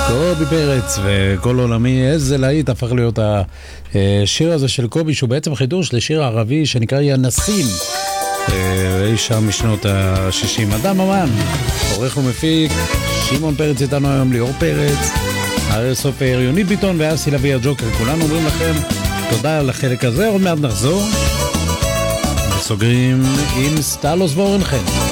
קובי פרץ וכל עולמי, איזה להיט הפך להיות השיר הזה של קובי, שהוא בעצם חידוש לשיר ערבי שנקרא ינסים, אי שם משנות ה-60. אדם אמן, עורך ומפיק שמעון פרץ איתנו היום, ליאור פרץ, אריה סופר, יונית ביטון ואסי לוי הג'וקר. כולנו אומרים לכם תודה על החלק הזה. עוד מעט נחזור וסוגרים עם סטלוס וורנכן.